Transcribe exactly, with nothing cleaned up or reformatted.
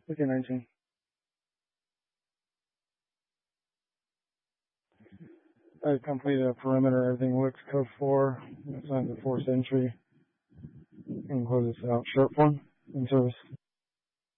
Okay, nineteen. I completed a perimeter. Everything looks code four. Assigned the force entry. And close this out. Short form in service.